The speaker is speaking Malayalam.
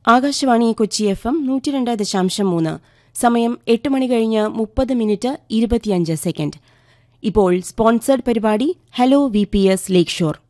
ആകാശവാണി കൊച്ചി FM 102.3. സമയം 8 മണി കഴിഞ്ഞ് 30 മിനിറ്റ് 25 സെക്കൻഡ്. ഇപ്പോൾ സ്പോൺസേഡ് പരിപാടി ഹലോ VPS ലേക്ക് ഷോർ.